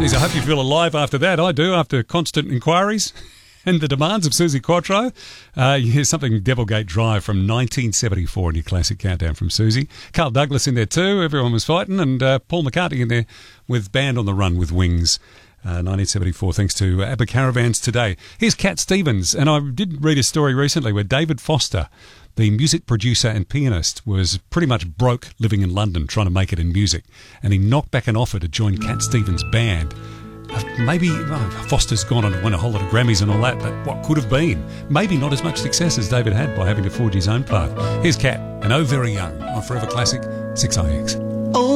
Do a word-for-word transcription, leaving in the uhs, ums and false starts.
Geez, I hope you feel alive after that. I do, after constant inquiries and the demands of Suzi Quatro. Uh, here's something Devilgate Drive from nineteen seventy-four in your classic countdown from Suzi. Carl Douglas in there too, everyone was fighting, and uh, Paul McCartney in there with Band on the Run with Wings. Uh, nineteen seventy-four, thanks to ABBA Caravans Today. Here's Cat Stevens, and I did read a story recently where David Foster, the music producer and pianist, was pretty much broke living in London trying to make it in music, and he knocked back an offer to join Cat Stevens' band. Uh, maybe well, Foster's gone on to win a whole lot of Grammys and all that, but what could have been? Maybe not as much success as David had by having to forge his own path. Here's Cat, and Oh Very Young, on Forever Classic six I X.